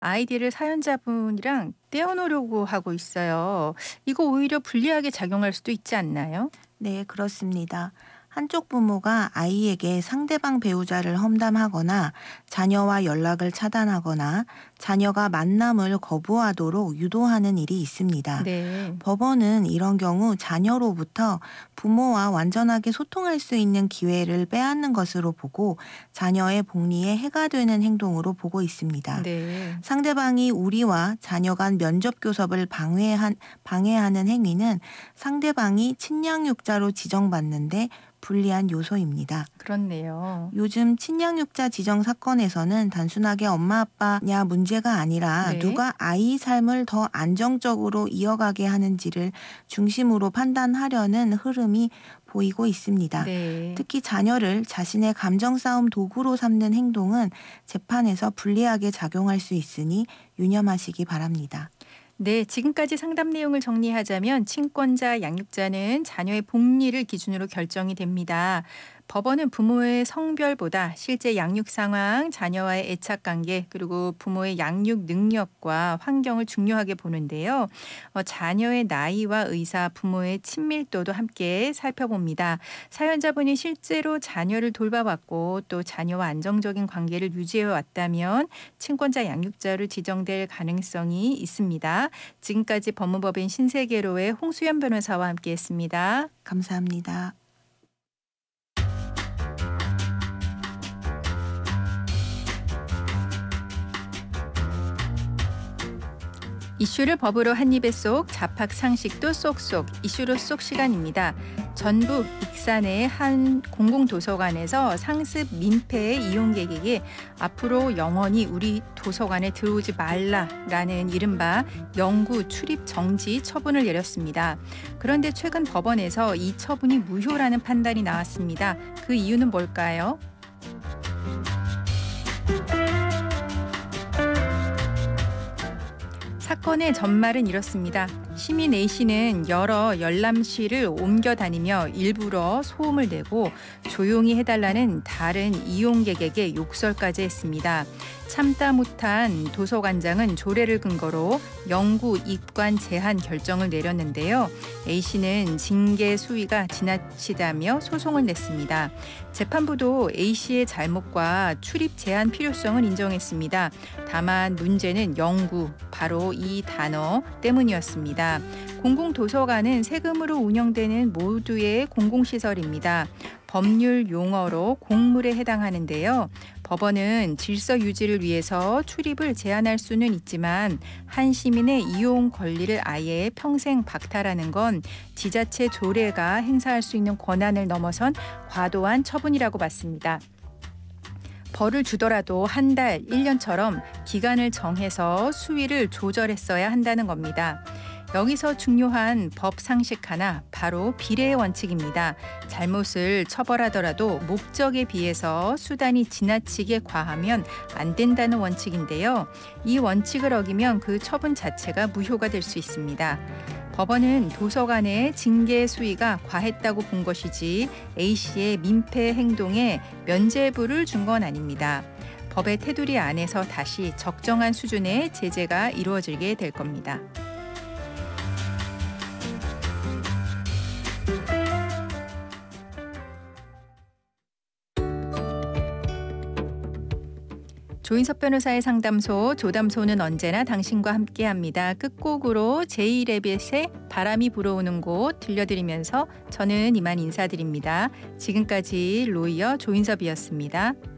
아이디를 사연자분이랑 떼어놓으려고 하고 있어요. 이거 오히려 불리하게 작용할 수도 있지 않나요? 네, 그렇습니다. 한쪽 부모가 아이에게 상대방 배우자를 험담하거나 자녀와 연락을 차단하거나 자녀가 만남을 거부하도록 유도하는 일이 있습니다. 네. 법원은 이런 경우 자녀로부터 부모와 완전하게 소통할 수 있는 기회를 빼앗는 것으로 보고 자녀의 복리에 해가 되는 행동으로 보고 있습니다. 네. 상대방이 우리와 자녀 간 면접 교섭을 방해하는 행위는 상대방이 친양육자로 지정받는데 불리한 요소입니다. 그렇네요. 요즘 친양육자 지정 사건에서는 단순하게 엄마 아빠냐 문제가 아니라 네. 누가 아이 삶을 더 안정적으로 이어가게 하는지를 중심으로 판단하려는 흐름이 보이고 있습니다. 네. 특히 자녀를 자신의 감정 싸움 도구로 삼는 행동은 재판에서 불리하게 작용할 수 있으니 유념하시기 바랍니다. 네, 지금까지 상담 내용을 정리하자면 친권자, 양육자는 자녀의 복리를 기준으로 결정이 됩니다. 법원은 부모의 성별보다 실제 양육 상황, 자녀와의 애착 관계, 그리고 부모의 양육 능력과 환경을 중요하게 보는데요. 자녀의 나이와 의사, 부모의 친밀도도 함께 살펴봅니다. 사연자분이 실제로 자녀를 돌봐왔고 또 자녀와 안정적인 관계를 유지해 왔다면 친권자 양육자로 지정될 가능성이 있습니다. 지금까지 법무법인 신세계로의 홍수연 변호사와 함께했습니다. 감사합니다. 이슈를 법으로 한 입에 쏙, 잡학 상식도 쏙쏙, 이슈로 쏙 시간입니다. 전북 익산의 한 공공도서관에서 상습 민폐 이용객에게 앞으로 영원히 우리 도서관에 들어오지 말라라는 이른바 영구 출입 정지 처분을 내렸습니다. 그런데 최근 법원에서 이 처분이 무효라는 판단이 나왔습니다. 그 이유는 뭘까요? 사건의 전말은 이렇습니다. 시민 A씨는 여러 열람실을 옮겨 다니며 일부러 소음을 내고 조용히 해달라는 다른 이용객에게 욕설까지 했습니다. 참다 못한 도서관장은 조례를 근거로 영구 입관 제한 결정을 내렸는데요. A씨는 징계 수위가 지나치다며 소송을 냈습니다. 재판부도 A씨의 잘못과 출입 제한 필요성을 인정했습니다. 다만 문제는 영구, 바로 이 단어 때문이었습니다. 공공도서관은 세금으로 운영되는 모두의 공공시설입니다. 법률 용어로 공물에 해당하는데요. 법원은 질서 유지를 위해서 출입을 제한할 수는 있지만 한 시민의 이용 권리를 아예 평생 박탈하는 건 지자체 조례가 행사할 수 있는 권한을 넘어선 과도한 처분이라고 봤습니다. 벌을 주더라도 한 달, 1년처럼 기간을 정해서 수위를 조절했어야 한다는 겁니다. 여기서 중요한 법 상식 하나, 바로 비례의 원칙입니다. 잘못을 처벌하더라도 목적에 비해서 수단이 지나치게 과하면 안 된다는 원칙인데요. 이 원칙을 어기면 그 처분 자체가 무효가 될 수 있습니다. 법원은 도서관의 징계 수위가 과했다고 본 것이지 A씨의 민폐 행동에 면죄부를 준 건 아닙니다. 법의 테두리 안에서 다시 적정한 수준의 제재가 이루어지게 될 겁니다. 조인석 변호사의 상담소, 조담소는 언제나 당신과 함께합니다. 끝곡으로 제이레빗의 바람이 불어오는 곳 들려드리면서 저는 이만 인사드립니다. 지금까지 로이어 조인섭이었습니다.